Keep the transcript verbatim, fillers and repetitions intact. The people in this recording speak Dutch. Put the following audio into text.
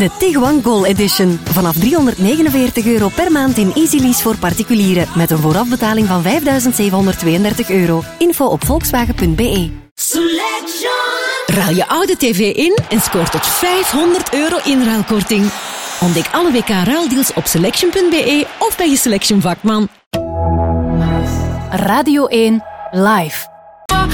De Tiguan Goal Edition. Vanaf driehonderdnegenenveertig euro per maand in Easy Lease voor particulieren. Met een voorafbetaling van vijfduizend zevenhonderdtweeëndertig euro. Info op volkswagen punt b e. Ruil je oude tv in en scoor tot vijfhonderd euro inruilkorting. Ontdek alle W K-ruildeals op selection punt b e of bij je Selection vakman. Radio één Live.